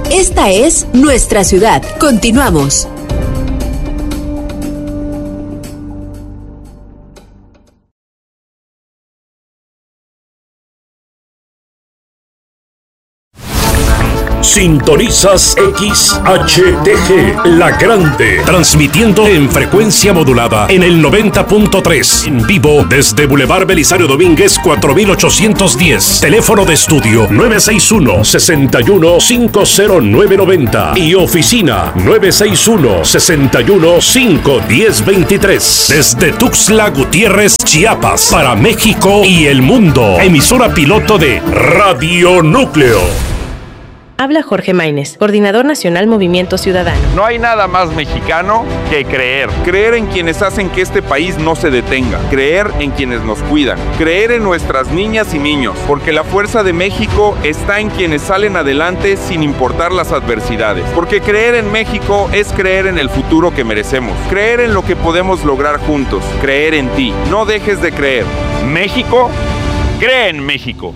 Esta es nuestra ciudad. Continuamos. Sintonizas XHTG, La Grande, transmitiendo en frecuencia modulada en el 90.3, en vivo desde Boulevard Belisario Domínguez 4810, teléfono de estudio 961-61-50990 y oficina 961-61-51023, desde Tuxtla Gutiérrez, Chiapas, para México y el mundo, emisora piloto de Radio Núcleo. Habla Jorge Maínez, coordinador nacional Movimiento Ciudadano. No hay nada más mexicano que creer. Creer en quienes hacen que este país no se detenga. Creer en quienes nos cuidan. Creer en nuestras niñas y niños. Porque la fuerza de México está en quienes salen adelante sin importar las adversidades. Porque creer en México es creer en el futuro que merecemos. Creer en lo que podemos lograr juntos. Creer en ti. No dejes de creer. México, cree en México.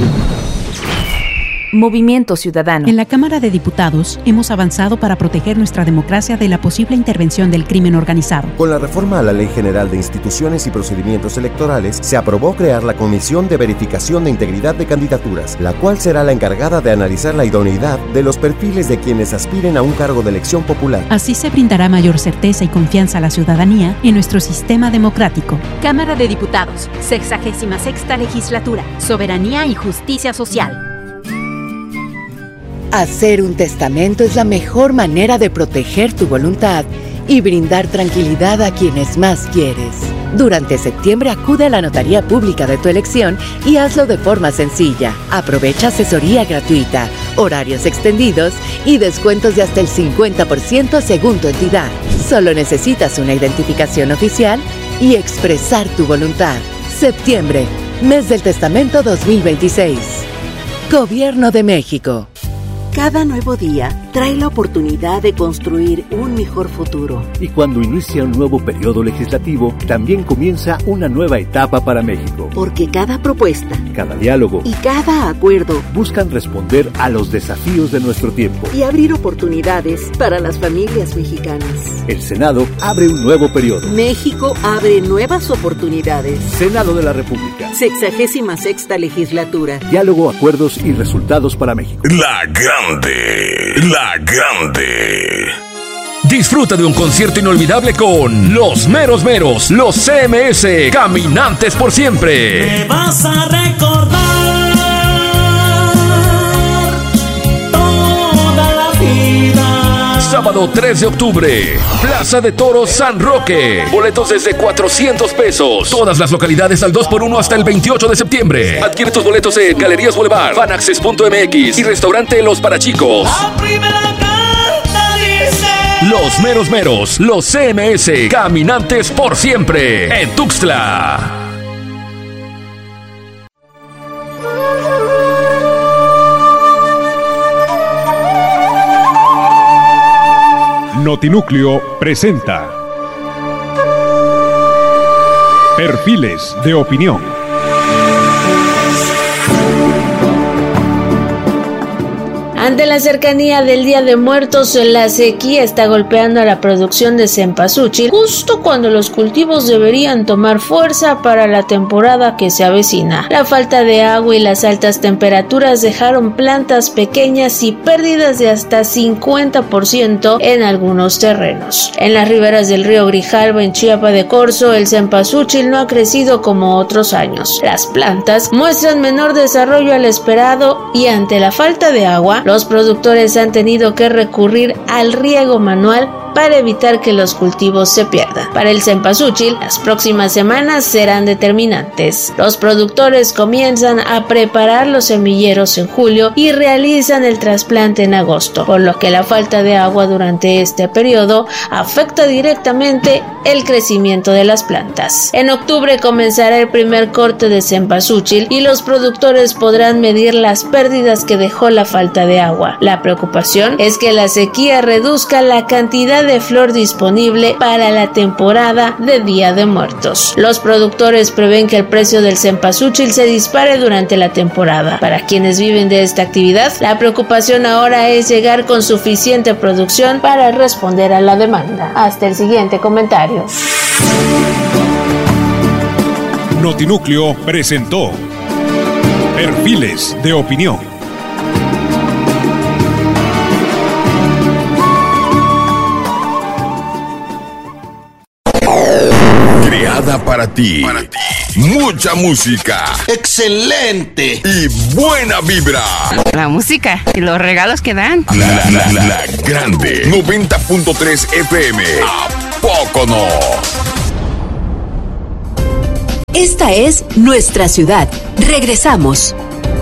Movimiento Ciudadano. En la Cámara de Diputados hemos avanzado para proteger nuestra democracia de la posible intervención del crimen organizado. Con la reforma a la Ley General de Instituciones y Procedimientos Electorales, se aprobó crear la Comisión de Verificación de Integridad de Candidaturas, la cual será la encargada de analizar la idoneidad de los perfiles de quienes aspiren a un cargo de elección popular. Así se brindará mayor certeza y confianza a la ciudadanía en nuestro sistema democrático. Cámara de Diputados, 66ª Legislatura, Soberanía y Justicia Social. Hacer un testamento es la mejor manera de proteger tu voluntad y brindar tranquilidad a quienes más quieres. Durante septiembre acude a la notaría pública de tu elección y hazlo de forma sencilla. Aprovecha asesoría gratuita, horarios extendidos y descuentos de hasta el 50% según tu entidad. Solo necesitas una identificación oficial y expresar tu voluntad. Septiembre, mes del testamento 2026. Gobierno de México. Cada nuevo día trae la oportunidad de construir un mejor futuro. Y cuando inicia un nuevo periodo legislativo, también comienza una nueva etapa para México. Porque cada propuesta, cada diálogo y cada acuerdo buscan responder a los desafíos de nuestro tiempo y abrir oportunidades para las familias mexicanas. El Senado abre un nuevo periodo. México abre nuevas oportunidades. Senado de la República. 66ª Legislatura. Diálogo, acuerdos y resultados para México. La Grande, La Grande. Disfruta de un concierto inolvidable con Los Meros Meros, los CMS, Caminantes por Siempre. Me vas a recordar toda la vida. Sábado 3 de octubre, Plaza de Toros San Roque. Boletos desde 400 pesos. Todas las localidades al 2x1 hasta el 28 de septiembre. Adquiere tus boletos en Galerías Boulevard, Fanaccess.mx y Restaurante Los Parachicos. La primera carta dice: Los Meros Meros, los CMS, Caminantes por Siempre, en Tuxtla. Notinúcleo presenta Perfiles de Opinión. Ante la cercanía del Día de Muertos, la sequía está golpeando a la producción de cempasúchil justo cuando los cultivos deberían tomar fuerza para la temporada que se avecina. La falta de agua y las altas temperaturas dejaron plantas pequeñas y pérdidas de hasta 50% en algunos terrenos. En las riberas del río Grijalva, en Chiapa de Corzo, el cempasúchil no ha crecido como otros años. Las plantas muestran menor desarrollo al esperado y ante la falta de agua, los productores han tenido que recurrir al riego manual para evitar que los cultivos se pierdan. Para el cempasúchil, las próximas semanas serán determinantes. Los productores comienzan a preparar los semilleros en julio y realizan el trasplante en agosto, por lo que la falta de agua durante este periodo afecta directamente el crecimiento de las plantas. En octubre comenzará el primer corte de cempasúchil y los productores podrán medir las pérdidas que dejó la falta de agua. La preocupación es que la sequía reduzca la cantidad de flor disponible para la temporada de Día de Muertos. Los productores prevén que el precio del cempasúchil se dispare durante la temporada. Para quienes viven de esta actividad, la preocupación ahora es llegar con suficiente producción para responder a la demanda. Hasta el siguiente comentario. Notinúcleo presentó Perfiles de Opinión. Creada para ti. Mucha música. ¡Excelente! Y buena vibra. La música y los regalos que dan. La grande 90.3 FM. ¿A poco no? Esta es nuestra ciudad. Regresamos.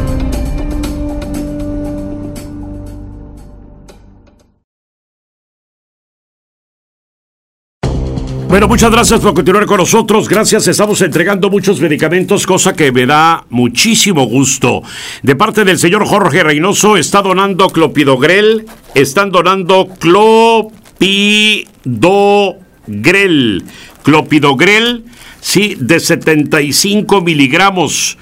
Bueno, muchas gracias por continuar con nosotros. Gracias, estamos entregando muchos medicamentos, cosa que me da muchísimo gusto. De parte del señor Jorge Reynoso, está donando clopidogrel, están donando clopidogrel, sí, de 75 miligramos,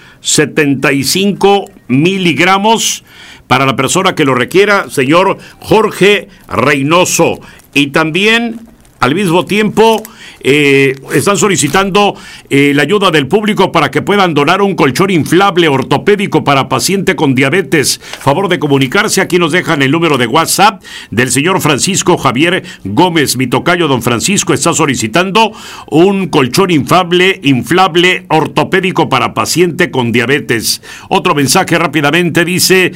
75 miligramos, para la persona que lo requiera, señor Jorge Reynoso. Y también, al mismo tiempo, están solicitando la ayuda del público para que puedan donar un colchón inflable ortopédico para paciente con diabetes. Favor de comunicarse, aquí nos dejan el número de WhatsApp del señor Francisco Javier Gómez. Mi tocayo don Francisco está solicitando un colchón inflable ortopédico para paciente con diabetes. Otro mensaje rápidamente dice,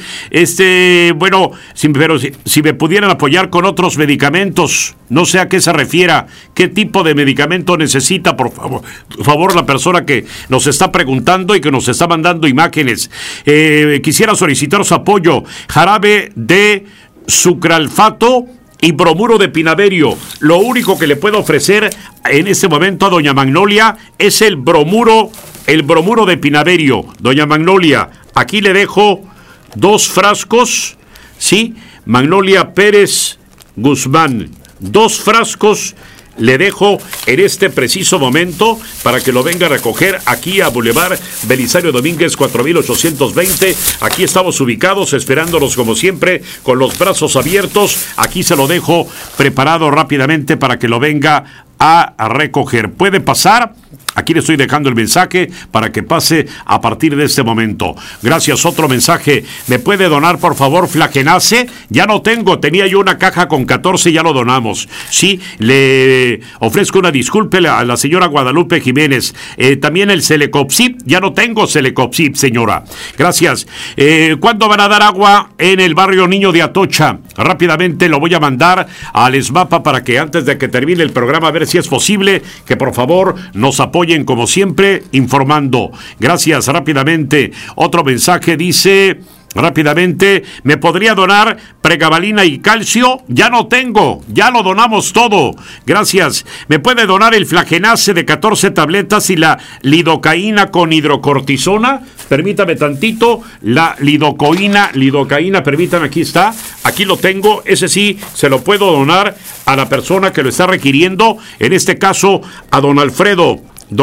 bueno, si me pudieran apoyar con otros medicamentos, no sé a qué se refiera, qué tipo de medicamento necesita, por favor, la persona que nos está preguntando y que nos está mandando imágenes. Quisiera solicitar su apoyo. Jarabe de sucralfato y bromuro de pinaverio. Lo único que le puedo ofrecer en este momento a doña Magnolia es el bromuro de pinaverio. Doña Magnolia, aquí le dejo 2 frascos, ¿sí? Magnolia Pérez Guzmán, 2 frascos le dejo en este preciso momento para que lo venga a recoger aquí a Boulevard Belisario Domínguez 4820. Aquí estamos ubicados esperándolos como siempre con los brazos abiertos. Aquí se lo dejo preparado rápidamente para que lo venga a recoger. ¿Puede pasar? Aquí le estoy dejando el mensaje para que pase a partir de este momento. Gracias. Otro mensaje. ¿Me puede donar, por favor, Flagenace? Ya no tengo. Tenía yo una caja con 14 y ya lo donamos. Sí, le ofrezco una disculpa a la señora Guadalupe Jiménez. También el Celecopsip. Ya no tengo Celecopsip, señora. Gracias. ¿Cuándo van a dar agua en el barrio Niño de Atocha? Rápidamente lo voy a mandar al ESMAPA para que antes de que termine el programa, a ver si es posible que por favor nos apoyen como siempre informando. Gracias. Rápidamente otro mensaje dice rápidamente, ¿me podría donar pregabalina y calcio? Ya no tengo, ya lo donamos todo. Gracias. ¿Me puede donar el Flagenace de 14 tabletas y la lidocaína con hidrocortisona? Permítame tantito, la lidocaína, permítame, aquí está, aquí lo tengo, ese sí se lo puedo donar a la persona que lo está requiriendo, en este caso a don Alfredo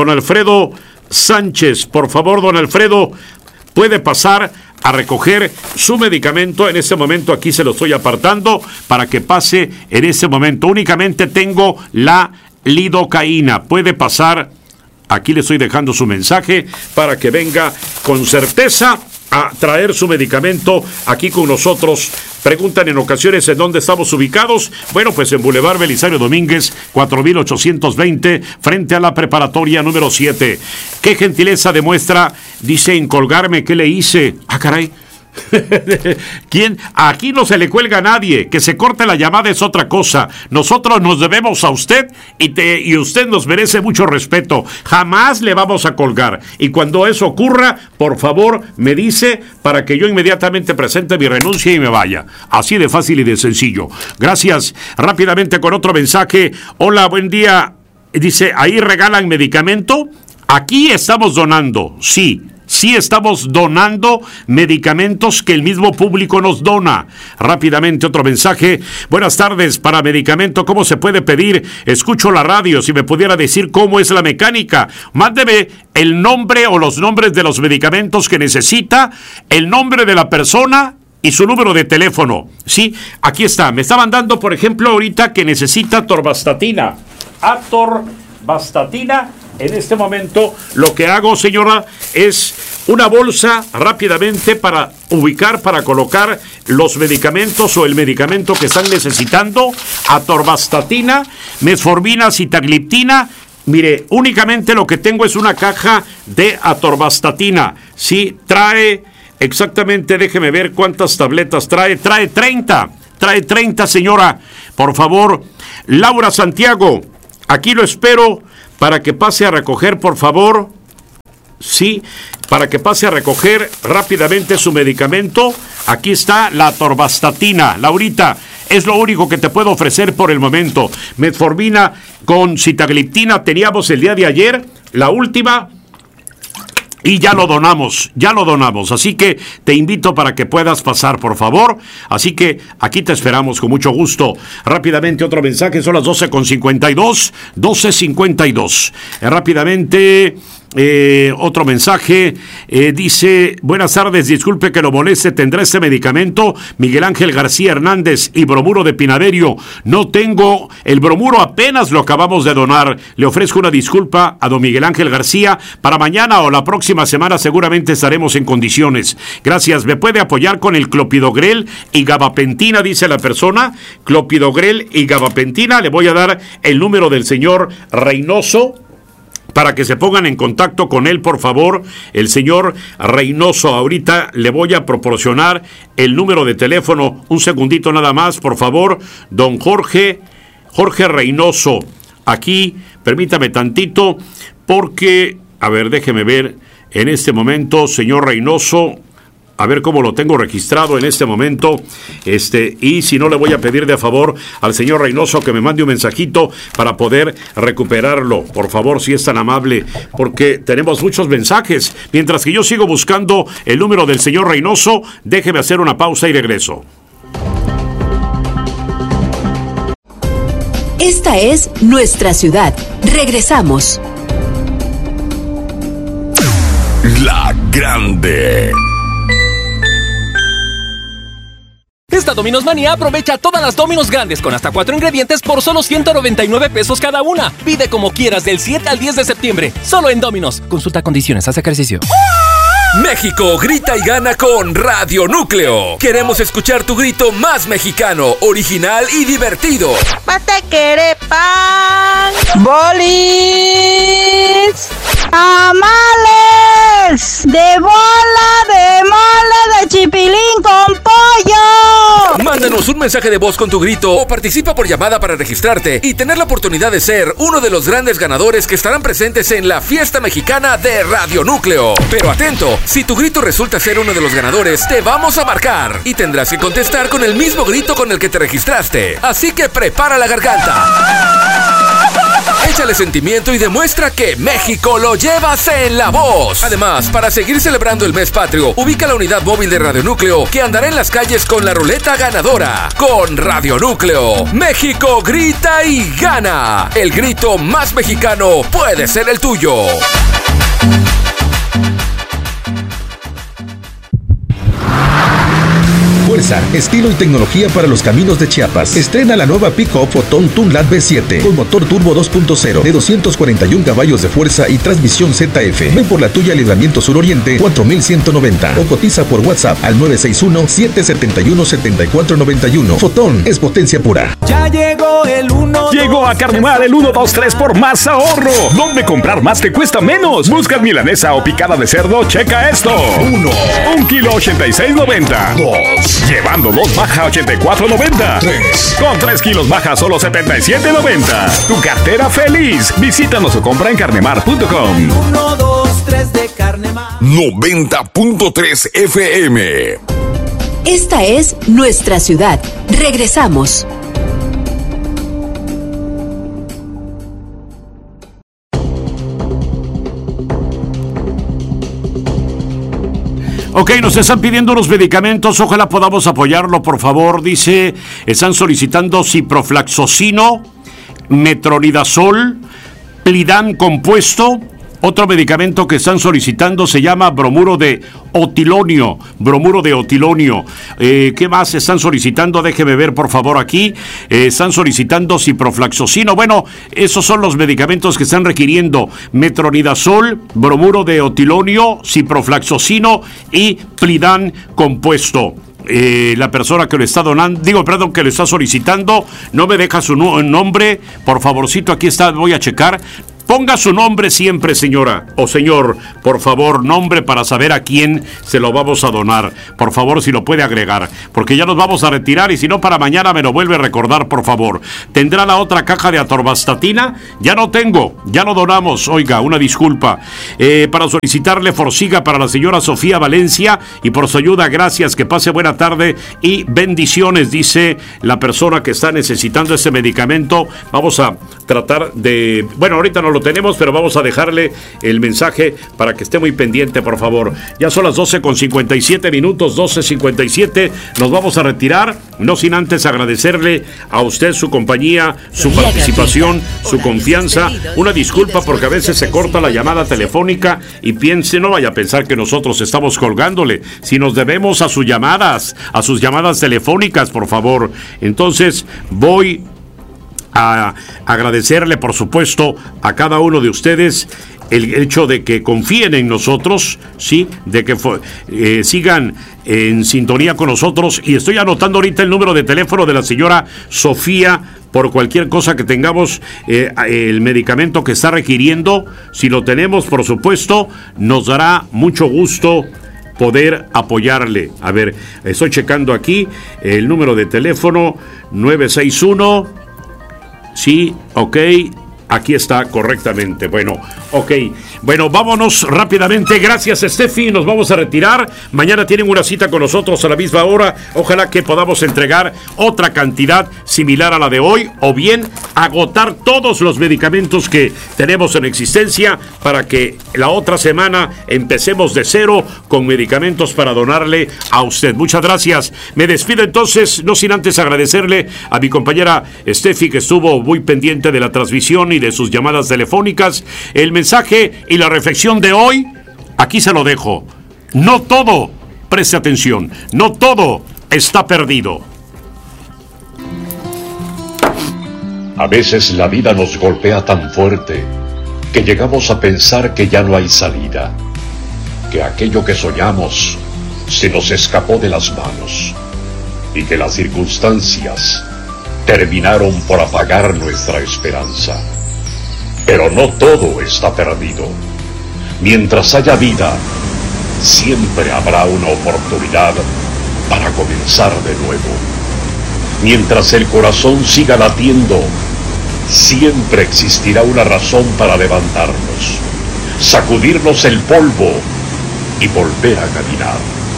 Sánchez. Por favor, don Alfredo, puede pasar a recoger su medicamento. En este momento aquí se lo estoy apartando para que pase en este momento. Únicamente tengo la lidocaína. Puede pasar, aquí le estoy dejando su mensaje para que venga con certeza a traer su medicamento aquí con nosotros. Preguntan en ocasiones en dónde estamos ubicados. Bueno, pues en Boulevard Belisario Domínguez 4820, frente a la preparatoria número 7. Qué gentileza demuestra, dice, en colgarme. ¿Qué le hice? Ah, caray. ¿Quién? Aquí no se le cuelga a nadie. Que se corte la llamada es otra cosa. Nosotros nos debemos a usted y usted nos merece mucho respeto. Jamás le vamos a colgar. Y cuando eso ocurra, por favor, me dice para que yo inmediatamente presente mi renuncia y me vaya. Así de fácil y de sencillo. Gracias. Rápidamente con otro mensaje. Hola, buen día. Dice, ¿ahí regalan medicamento? Aquí estamos donando, sí. sí estamos donando medicamentos que el mismo público nos dona. Rápidamente otro mensaje. Buenas tardes, para medicamento, ¿cómo se puede pedir? Escucho la radio, si me pudiera decir cómo es la mecánica. Mándeme el nombre o los nombres de los medicamentos que necesita, el nombre de la persona y su número de teléfono. Sí, aquí está. Me estaban dando, por ejemplo, ahorita que necesita atorvastatina. Atorvastatina. En este momento lo que hago, señora, es una bolsa rápidamente para ubicar, para colocar los medicamentos o el medicamento que están necesitando. Atorvastatina, metformina, sitagliptina. Mire, únicamente lo que tengo es una caja de atorvastatina. Sí, trae exactamente, déjeme ver cuántas tabletas trae. Trae 30. Trae 30, señora. Por favor, Laura Santiago, aquí lo espero para que pase a recoger, por favor. Sí, para que pase a recoger rápidamente su medicamento. Aquí está la atorvastatina. Laurita, es lo único que te puedo ofrecer por el momento. Metformina con sitagliptina teníamos el día de ayer, la última, y ya lo donamos. Así que te invito para que puedas pasar, por favor. Así que aquí te esperamos con mucho gusto. Rápidamente otro mensaje, son las 12:52. Rápidamente otro mensaje, dice: buenas tardes, disculpe que lo moleste, ¿tendrá este medicamento? Miguel Ángel García Hernández y bromuro de Pinaderio. No tengo el bromuro, apenas lo acabamos de donar. Le ofrezco una disculpa a don Miguel Ángel García. Para mañana o la próxima semana seguramente estaremos en condiciones. Gracias. ¿Me puede apoyar con el clopidogrel y gabapentina? Dice la persona. Clopidogrel y gabapentina. Le voy a dar el número del señor Reynoso para que se pongan en contacto con él, por favor. El señor Reynoso, ahorita le voy a proporcionar el número de teléfono. Un segundito nada más, por favor. Don Jorge Reynoso. Aquí, permítame tantito, porque, a ver, déjeme ver, en este momento, señor Reynoso, a ver cómo lo tengo registrado en este momento, y si no, le voy a pedir de favor al señor Reynoso que me mande un mensajito para poder recuperarlo, por favor, si es tan amable, porque tenemos muchos mensajes. Mientras que yo sigo buscando el número del señor Reynoso, déjeme hacer una pausa y regreso. Esta es nuestra ciudad. Regresamos. La Grande. Esta Domino's Manía aprovecha todas las Domino's grandes con hasta 4 ingredientes por solo 199 pesos cada una. Pide como quieras del 7 al 10 de septiembre, solo en Domino's. Consulta condiciones, haz ejercicio. México grita y gana con Radio Núcleo. Queremos escuchar tu grito más mexicano, original y divertido. ¡Patequere pan! ¡Bolis! ¡Tamales! ¡De bola, de mole, de chipilín con pollo! Mándanos un mensaje de voz con tu grito o participa por llamada para registrarte y tener la oportunidad de ser uno de los grandes ganadores que estarán presentes en la fiesta mexicana de Radio Núcleo. Pero atento, si tu grito resulta ser uno de los ganadores, te vamos a marcar y tendrás que contestar con el mismo grito con el que te registraste. Así que prepara la garganta. Échale sentimiento y demuestra que México lo llevas en la voz. Además, para seguir celebrando el mes patrio, ubica la unidad móvil de Radio Núcleo que andará en las calles con la ruleta ganadora. Con Radio Núcleo, México grita y gana. El grito más mexicano puede ser el tuyo. Fuerza, estilo y tecnología para los caminos de Chiapas. Estrena la nueva pick-up Fotón Tunlad B7 con motor turbo 2.0 de 241 caballos de fuerza y transmisión ZF. Ven por la tuya, Libramiento Suroriente 4190 o cotiza por WhatsApp al 961-771-7491. Fotón es potencia pura. Ya llegó el 1. Llegó a Carnemar el 1, 2, 3 por más ahorro. ¿Dónde comprar más te cuesta menos? Buscas milanesa o picada de cerdo, checa esto. 1 kilo 86.90. 2. Llevando 2 baja 84.90. 3. Con 3 kilos baja solo 77.90. Tu cartera feliz. Visítanos o compra en carnemar.com. 1, 2, 3 de Carnemar. 90.3 FM. Esta es nuestra ciudad. Regresamos. Ok, nos están pidiendo unos medicamentos, ojalá podamos apoyarlo, por favor. Dice, están solicitando ciprofloxacino, metronidazol, Plidan compuesto. Otro medicamento que están solicitando se llama bromuro de otilonio. ¿Qué más están solicitando? Déjeme ver, por favor, aquí. Están solicitando ciprofloxacino. Bueno, esos son los medicamentos que están requiriendo. Metronidazol, bromuro de otilonio, ciprofloxacino y Plidan compuesto. La persona que lo está donando, que lo está solicitando, no me deja su nombre. Por favorcito, aquí está, voy a checar. Ponga su nombre siempre, señora o señor, por favor, nombre para saber a quién se lo vamos a donar. Por favor, si lo puede agregar, porque ya nos vamos a retirar y si no, para mañana me lo vuelve a recordar, por favor. ¿Tendrá la otra caja de atorvastatina? Ya no tengo, ya lo donamos, oiga, una disculpa. Para solicitarle Forxiga para la señora Sofía Valencia y por su ayuda, gracias, que pase buena tarde y bendiciones, dice la persona que está necesitando ese medicamento. Vamos a tratar de, bueno, ahorita no lo tenemos, pero vamos a dejarle el mensaje para que esté muy pendiente, por favor. Ya son las 12:57 minutos, 12:57. Nos vamos a retirar, no sin antes agradecerle a usted su compañía, su participación, su confianza. Una disculpa porque a veces se corta la llamada telefónica y piense, no vaya a pensar que nosotros estamos colgándole, si nos debemos a sus llamadas telefónicas, por favor. Entonces, voy a agradecerle, por supuesto, a cada uno de ustedes el hecho de que confíen en nosotros, sí, de que sigan en sintonía con nosotros. Y estoy anotando ahorita el número de teléfono de la señora Sofía por cualquier cosa que tengamos, el medicamento que está requiriendo. Si lo tenemos, por supuesto, nos dará mucho gusto poder apoyarle. A ver, estoy checando aquí el número de teléfono 961. Sí, ok, aquí está correctamente. Bueno, ok, bueno, vámonos rápidamente. Gracias, Steffi, nos vamos a retirar. Mañana tienen una cita con nosotros a la misma hora. Ojalá que podamos entregar otra cantidad similar a la de hoy, o bien agotar todos los medicamentos que tenemos en existencia para que la otra semana empecemos de cero con medicamentos para donarle a usted. Muchas gracias. Me despido entonces, no sin antes agradecerle a mi compañera Steffi, que estuvo muy pendiente de la transmisión y de sus llamadas telefónicas. El mensaje y la reflexión de hoy, aquí se lo dejo. No todo, preste atención, no todo está perdido. A veces la vida nos golpea tan fuerte que llegamos a pensar que ya no hay salida, que aquello que soñamos se nos escapó de las manos y que las circunstancias terminaron por apagar nuestra esperanza. Pero no todo está perdido. Mientras haya vida, siempre habrá una oportunidad para comenzar de nuevo. Mientras el corazón siga latiendo, siempre existirá una razón para levantarnos, sacudirnos el polvo y volver a caminar.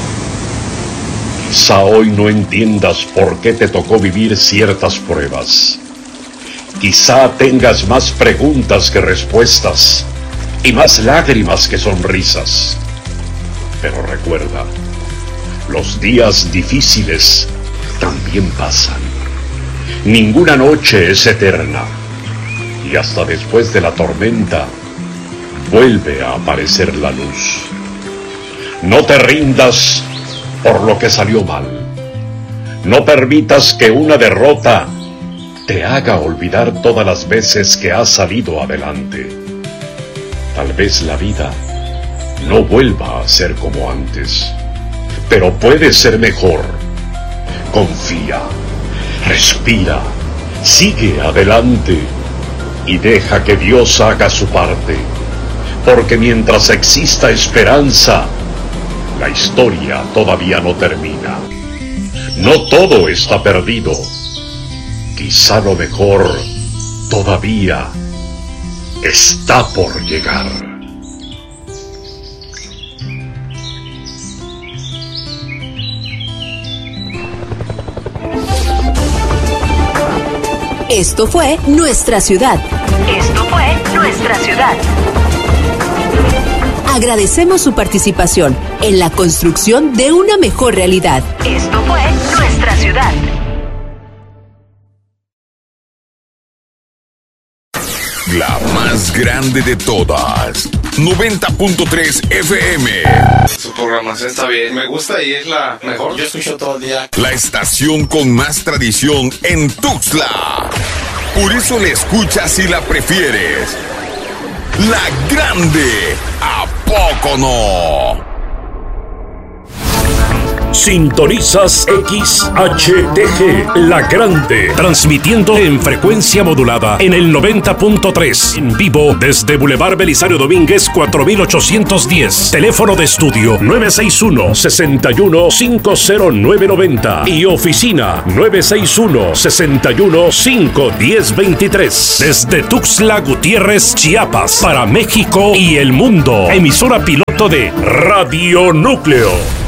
Quizá hoy no entiendas por qué te tocó vivir ciertas pruebas. Quizá tengas más preguntas que respuestas y más lágrimas que sonrisas. Pero recuerda, los días difíciles también pasan. Ninguna noche es eterna y hasta después de la tormenta vuelve a aparecer la luz. No te rindas por lo que salió mal. No permitas que una derrota te haga olvidar todas las veces que has salido adelante. Tal vez la vida no vuelva a ser como antes, pero puede ser mejor. Confía, respira, sigue adelante y deja que Dios haga su parte, porque mientras exista esperanza, la historia todavía no termina. No todo está perdido. Quizá lo mejor todavía está por llegar. Esto fue Nuestra Ciudad. Esto fue Nuestra Ciudad. Agradecemos su participación en la construcción de una mejor realidad. Esto fue Nuestra Ciudad. La más grande de todas. 90.3 FM. Su programación está bien, me gusta y es la mejor. Yo escucho todo el día. La estación con más tradición en Tuxtla. Por eso la escuchas y la prefieres. La grande. ¿A poco no? Sintonizas XHTG, La Grande, transmitiendo en frecuencia modulada en el 90.3, en vivo desde Boulevard Belisario Domínguez 4810, teléfono de estudio 961-61-50990 y oficina 961-61-51023, desde Tuxtla Gutiérrez, Chiapas, para México y el mundo, emisora piloto de Radio Núcleo.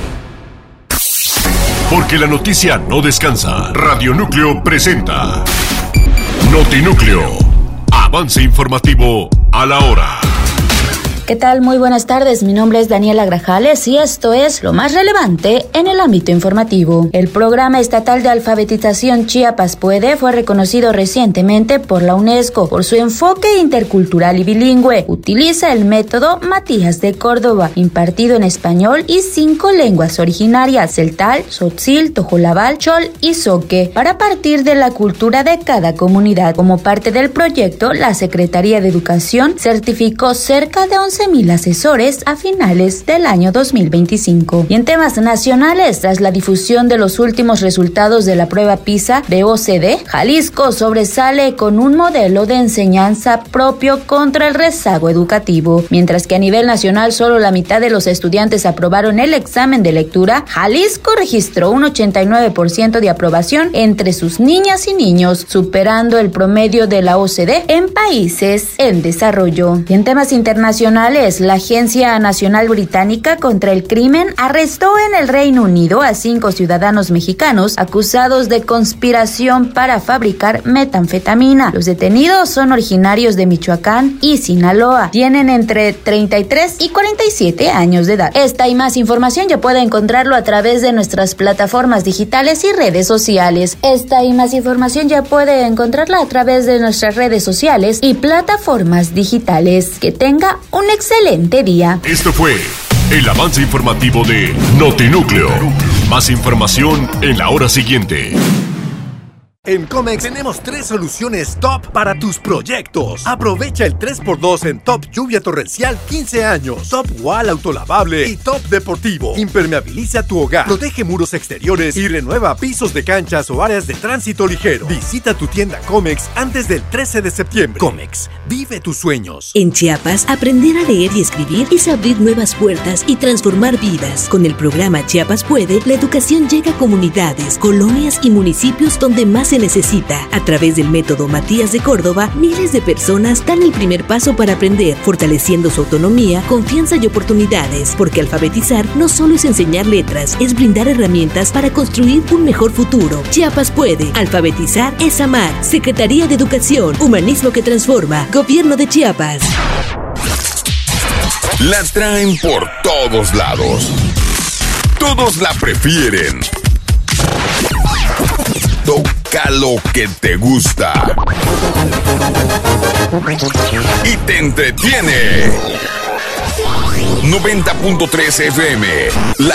Porque la noticia no descansa. Radio Núcleo presenta Notinúcleo. Avance informativo a la hora. ¿Qué tal? Muy buenas tardes, mi nombre es Daniela Grajales y esto es lo más relevante en el ámbito informativo. El Programa Estatal de Alfabetización Chiapas Puede fue reconocido recientemente por la UNESCO por su enfoque intercultural y bilingüe. Utiliza el método Matías de Córdoba, impartido en español y 5 lenguas originarias: celtal, tzotzil, tojolabal, chol y zoque, para partir de la cultura de cada comunidad. Como parte del proyecto, la Secretaría de Educación certificó cerca de 11,000 asesores a finales del año 2025. Y en temas nacionales, tras la difusión de los últimos resultados de la prueba PISA de OCDE, Jalisco sobresale con un modelo de enseñanza propio contra el rezago educativo. Mientras que a nivel nacional solo la mitad de los estudiantes aprobaron el examen de lectura, Jalisco registró un 89% de aprobación entre sus niñas y niños, superando el promedio de la OCDE en países en desarrollo. Y en temas internacionales, la Agencia Nacional Británica contra el Crimen arrestó en el Reino Unido a 5 ciudadanos mexicanos acusados de conspiración para fabricar metanfetamina. Los detenidos son originarios de Michoacán y Sinaloa. Tienen entre 33 y 47 años de edad. Esta y más información ya puede encontrarlo a través de nuestras plataformas digitales y redes sociales. Esta y más información ya puede encontrarla a través de nuestras redes sociales y plataformas digitales. Que tenga un excelente día. Esto fue el avance informativo de Notinúcleo. Más información en la hora siguiente. En Comex tenemos 3 soluciones top para tus proyectos. Aprovecha el 3x2 en Top Lluvia Torrencial 15 años, Top Wall Autolavable y Top Deportivo. Impermeabiliza tu hogar, protege muros exteriores y renueva pisos de canchas o áreas de tránsito ligero. Visita tu tienda Comex antes del 13 de septiembre. Comex, vive tus sueños. En Chiapas, aprender a leer y escribir es abrir nuevas puertas y transformar vidas. Con el programa Chiapas Puede, la educación llega a comunidades, colonias y municipios donde más se necesita. A través del método Matías de Córdoba, miles de personas dan el primer paso para aprender, fortaleciendo su autonomía, confianza y oportunidades, porque alfabetizar no solo es enseñar letras, es brindar herramientas para construir un mejor futuro. Chiapas Puede. Alfabetizar es amar. Secretaría de Educación, Humanismo que Transforma, Gobierno de Chiapas. La traen por todos lados. Todos la prefieren. Toca lo que te gusta y te entretiene. 90.3 FM, La